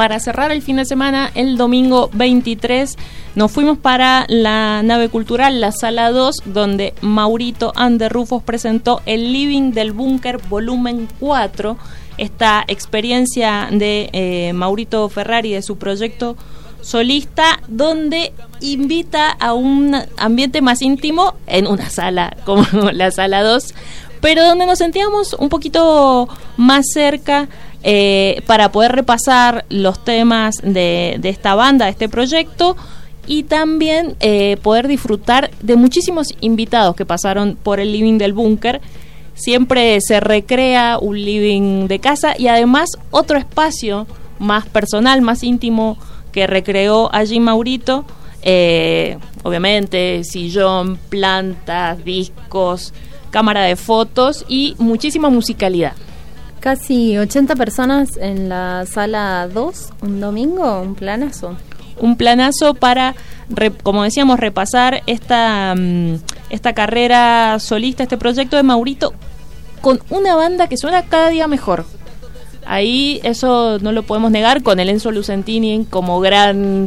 para cerrar el fin de semana, el domingo 23, nos fuimos para la nave cultural, la Sala 2, donde Maurito and the Rufos presentó el Living del Búnker volumen 4, esta experiencia de Maurito Ferrari, de su proyecto solista, donde invita a un ambiente más íntimo en una sala como la Sala 2, pero donde nos sentíamos un poquito más cerca para poder repasar los temas de esta banda, de este proyecto, y también poder disfrutar de muchísimos invitados que pasaron por el living del búnker. Siempre se recrea un living de casa y además otro espacio más personal, más íntimo que recreó allí Maurito. Obviamente sillón, plantas, discos, cámara de fotos y muchísima musicalidad. Casi 80 personas en la Sala 2, un domingo, un planazo. Un planazo para, como decíamos, repasar esta carrera solista, este proyecto de Maurito, con una banda que suena cada día mejor. Ahí eso no lo podemos negar, con el Enzo Lucentini como gran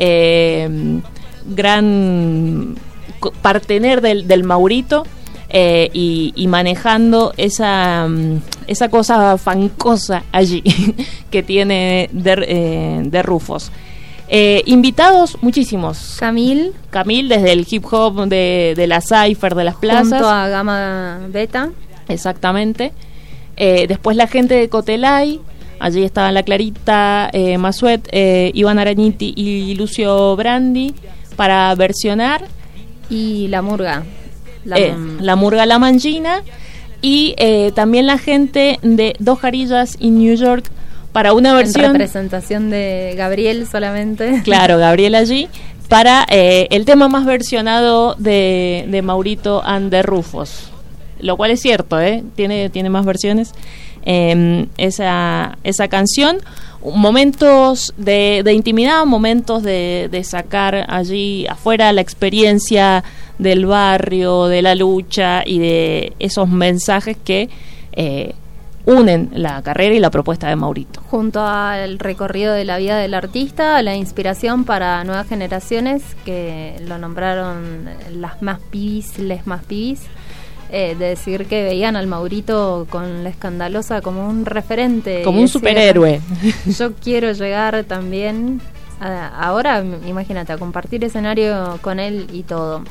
partener del Maurito, y manejando esa cosa fancosa allí que tiene de Rufos. Invitados muchísimos. Camil desde el hip hop de la Cypher de las plazas, junto a Gama Beta. Exactamente. Después la gente de Cotelay, allí estaban la Clarita Masuet, Iván Arañiti y Lucio Brandi para versionar. Y la Murga. La Murga La Mangina. Y también la gente de Dos Jarillas y New York para una versión. En representación de Gabriel solamente. Claro, Gabriel allí. Para el tema más versionado de Maurito and the Rufos. Lo cual es cierto, tiene más versiones esa canción. Momentos de intimidad, momentos de sacar allí afuera la experiencia del barrio, de la lucha y de esos mensajes que unen la carrera y la propuesta de Maurito. Junto al recorrido de la vida del artista, la inspiración para nuevas generaciones que lo nombraron las más pibis, de decir que veían al Maurito con La Escandalosa como un referente. Como un superhéroe. Yo quiero llegar también, ahora imagínate, a compartir escenario con él y todo.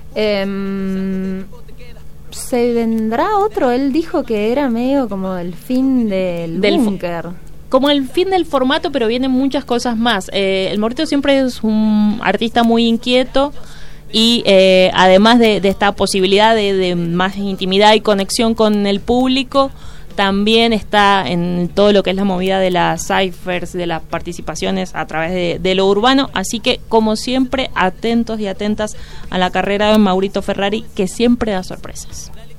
¿Se vendrá otro? Él dijo que era medio como el fin del búnker. Como el fin del formato, pero vienen muchas cosas más. El Maurito siempre es un artista muy inquieto. Y además de esta posibilidad de más intimidad y conexión con el público, también está en todo lo que es la movida de las cyphers, de las participaciones a través de lo urbano. Así que, como siempre, atentos y atentas a la carrera de Maurito Ferrari, que siempre da sorpresas.